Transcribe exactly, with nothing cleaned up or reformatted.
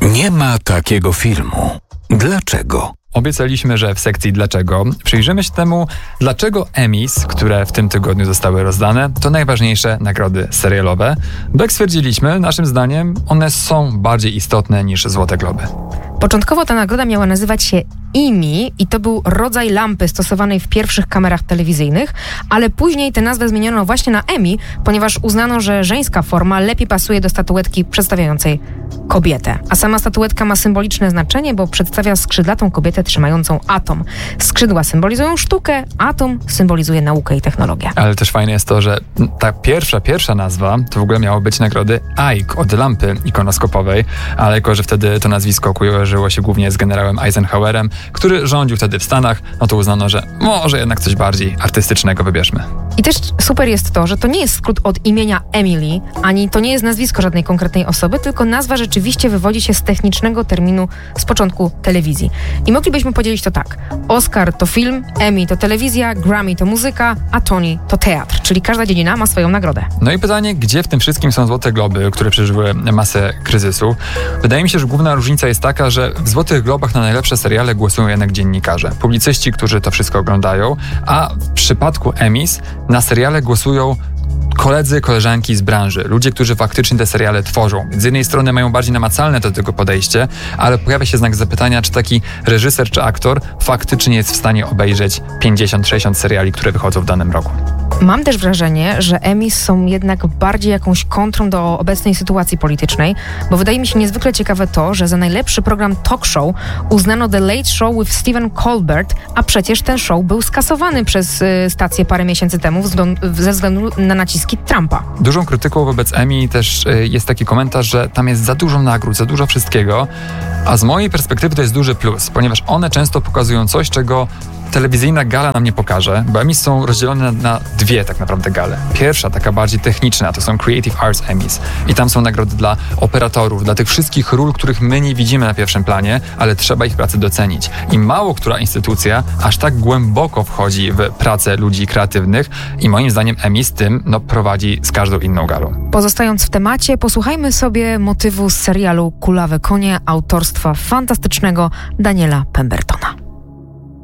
Nie ma takiego filmu. Dlaczego? Obiecaliśmy, że w sekcji Dlaczego przyjrzymy się temu, dlaczego Emmys, które w tym tygodniu zostały rozdane, to najważniejsze nagrody serialowe, bo jak stwierdziliśmy, naszym zdaniem one są bardziej istotne niż Złote Globy. Początkowo ta nagroda miała nazywać się Emmy i to był rodzaj lampy stosowanej w pierwszych kamerach telewizyjnych, ale później tę nazwę zmieniono właśnie na Emmy, ponieważ uznano, że żeńska forma lepiej pasuje do statuetki przedstawiającej kobietę. A sama statuetka ma symboliczne znaczenie, bo przedstawia skrzydlatą kobietę trzymającą atom. Skrzydła symbolizują sztukę, atom symbolizuje naukę i technologię. Ale też fajne jest to, że ta pierwsza, pierwsza nazwa to w ogóle miało być nagrody Ike od lampy ikonoskopowej, ale jako, że wtedy to nazwisko kojarzyło się głównie z generałem Eisenhowerem, który rządził wtedy w Stanach, no to uznano, że może jednak coś bardziej artystycznego wybierzmy. I też super jest to, że to nie jest skrót od imienia Emily, ani to nie jest nazwisko żadnej konkretnej osoby, tylko nazwa rzeczywiście wywodzi się z technicznego terminu z początku telewizji. I moglibyśmy podzielić to tak. Oscar to film, Emmy to telewizja, Grammy to muzyka, a Tony to teatr, czyli każda dziedzina ma swoją nagrodę. No i pytanie, gdzie w tym wszystkim są Złote Globy, które przeżyły masę kryzysu? Wydaje mi się, że główna różnica jest taka, że w Złotych Globach na najlepsze seriale głosują jednak dziennikarze, publicyści, którzy to wszystko oglądają, a w przypadku Emmys na seriale głosują koledzy, koleżanki z branży, ludzie, którzy faktycznie te seriale tworzą. Z jednej strony mają bardziej namacalne do tego podejście, ale pojawia się znak zapytania, czy taki reżyser czy aktor faktycznie jest w stanie obejrzeć pięćdziesiąt sześćdziesiąt seriali, które wychodzą w danym roku. Mam też wrażenie, że Emmys są jednak bardziej jakąś kontrą do obecnej sytuacji politycznej, bo wydaje mi się niezwykle ciekawe to, że za najlepszy program talk show uznano The Late Show with Stephen Colbert, a przecież ten show był skasowany przez y, stację parę miesięcy temu wzgląd- ze względu na naciski Trumpa. Dużą krytyką wobec Emmy też y, jest taki komentarz, że tam jest za dużo nagród, za dużo wszystkiego, a z mojej perspektywy to jest duży plus, ponieważ one często pokazują coś, czego telewizyjna gala nam nie pokaże, bo Emmys są rozdzielone na, na dwie tak naprawdę gale. Pierwsza, taka bardziej techniczna, to są Creative Arts Emmys i tam są nagrody dla operatorów, dla tych wszystkich ról, których my nie widzimy na pierwszym planie, ale trzeba ich pracę docenić. I mało która instytucja aż tak głęboko wchodzi w pracę ludzi kreatywnych i moim zdaniem Emmys tym no, prowadzi z każdą inną galą. Pozostając w temacie, posłuchajmy sobie motywu z serialu Kulawe konie autorstwa fantastycznego Daniela Pembertona.